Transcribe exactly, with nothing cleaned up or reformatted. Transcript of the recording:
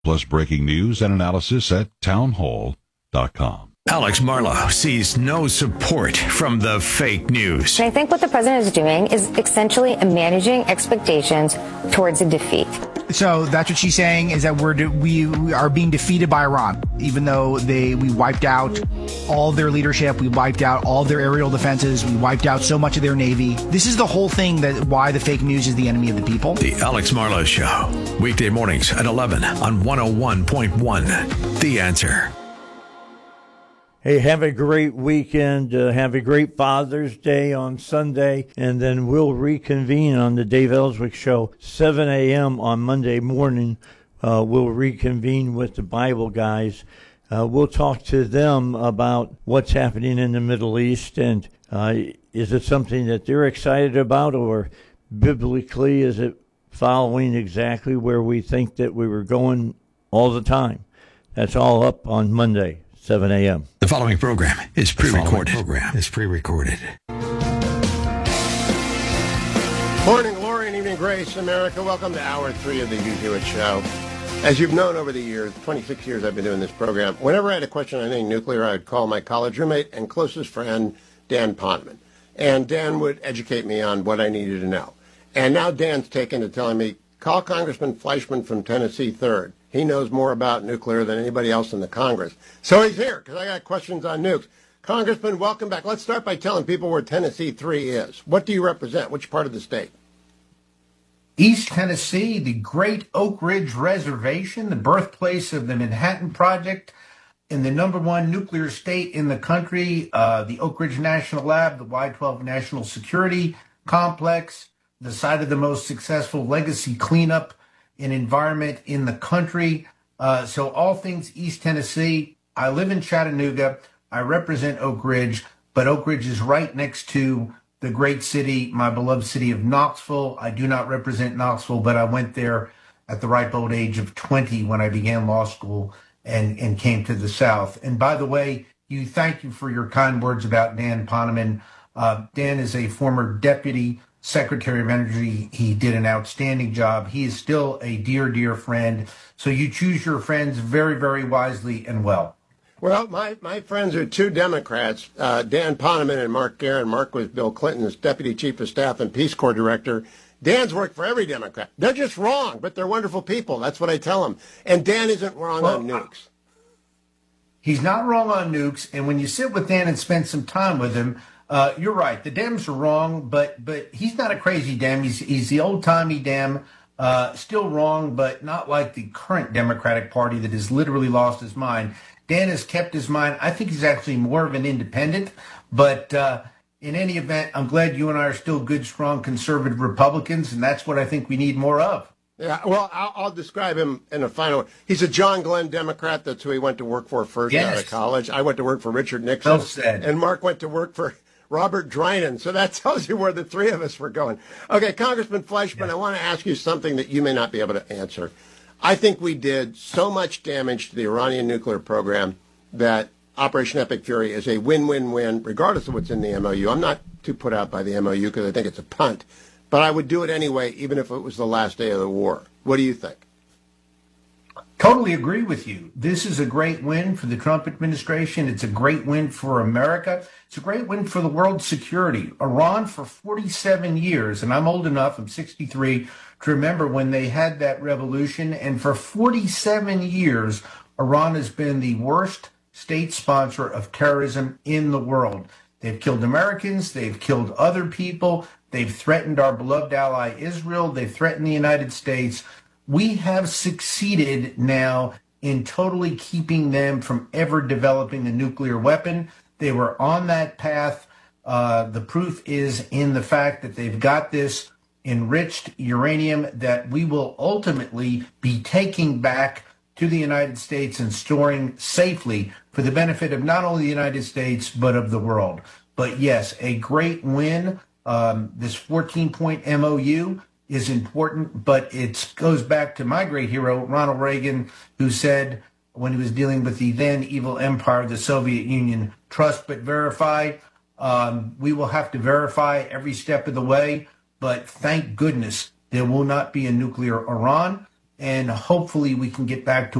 plus breaking news and analysis at townhall dot com. Alex Marlow sees no support from the fake news. And I think what the president is doing is essentially managing expectations towards a defeat. So that's what she's saying, is that we're we, we are being defeated by Iran, even though they we wiped out all their leadership, we wiped out all their aerial defenses, we wiped out so much of their navy. This is the whole thing, that why the fake news is the enemy of the people. The Alex Marlow Show, weekday mornings at eleven on one oh one point one. The Answer. Hey, have a great weekend. Uh, have a great Father's Day on Sunday. And then we'll reconvene on the Dave Ellswick Show, seven a.m. on Monday morning. Uh, we'll reconvene with the Bible guys. Uh, we'll talk to them about what's happening in the Middle East. And uh, is it something that they're excited about, or biblically is it following exactly where we think that we were going all the time? That's all up on Monday, seven a.m. The following program is pre-recorded. program is pre-recorded. Morning glory and evening grace, America. Welcome to hour three of the Hugh Hewitt Show. As you've known over the years, twenty-six years I've been doing this program, whenever I had a question on anything nuclear, I would call my college roommate and closest friend, Dan Poneman. And Dan would educate me on what I needed to know. And now Dan's taken to telling me, call Congressman Fleischman from Tennessee third. He knows more about nuclear than anybody else in the Congress. So he's here, because I got questions on nukes. Congressman, welcome back. Let's start by telling people where Tennessee three is. What do you represent? Which part of the state? East Tennessee, the Great Oak Ridge Reservation, the birthplace of the Manhattan Project, in the number one nuclear state in the country, uh, the Oak Ridge National Lab, the Y twelve National Security Complex, the site of the most successful legacy cleanup and environment in the country. Uh, so all things East Tennessee. I live in Chattanooga. I represent Oak Ridge, but Oak Ridge is right next to the great city, my beloved city of Knoxville. I do not represent Knoxville, but I went there at the ripe old age of twenty when I began law school and, and came to the South. And by the way, you thank you for your kind words about Dan Poneman. Uh, Dan is a former deputy Secretary of Energy. He did an outstanding job. He is still a dear, dear friend. So you choose your friends very, very wisely and well. Well, my, my friends are two Democrats, uh, Dan Poneman and Mark Guerin. Mark was Bill Clinton's Deputy Chief of Staff and Peace Corps Director. Dan's worked for every Democrat. They're just wrong, but they're wonderful people. That's what I tell them. And Dan isn't wrong well, on nukes. He's not wrong on nukes. And when you sit with Dan and spend some time with him, Uh, you're right. The Dems are wrong, but but he's not a crazy Dem. He's he's the old-timey Dem, uh, still wrong, but not like the current Democratic Party that has literally lost his mind. Dan has kept his mind. I think he's actually more of an independent, but uh, in any event, I'm glad you and I are still good, strong, conservative Republicans, and that's what I think we need more of. Yeah, well, I'll, I'll describe him in a final. He's a John Glenn Democrat. That's who he went to work for first yes. out of college. I went to work for Richard Nixon, well said. And Mark went to work for Robert Drinan. So that tells you where the three of us were going. Okay, Congressman Fleischman, yeah. I want to ask you something that you may not be able to answer. I think we did so much damage to the Iranian nuclear program that Operation Epic Fury is a win-win-win, regardless of what's in the M O U. I'm not too put out by the M O U because I think it's a punt, but I would do it anyway, even if it was the last day of the war. What do you think? Totally agree with you. This is a great win for the Trump administration. It's a great win for America. It's a great win for the world's security. Iran for forty-seven years, and I'm old enough, I'm sixty-three, to remember when they had that revolution. And for forty-seven years, Iran has been the worst state sponsor of terrorism in the world. They've killed Americans. They've killed other people. They've threatened our beloved ally Israel. They've threatened the United States. We have succeeded now in totally keeping them from ever developing a nuclear weapon. They were on that path. Uh, the proof is in the fact that they've got this enriched uranium that we will ultimately be taking back to the United States and storing safely for the benefit of not only the United States, but of the world. But yes, a great win. Um, this fourteen-point M O U is important, but it goes back to my great hero, Ronald Reagan, who said when he was dealing with the then evil empire of the Soviet Union, trust but verify. Um, we will have to verify every step of the way, but thank goodness there will not be a nuclear Iran. and hopefully we can get back to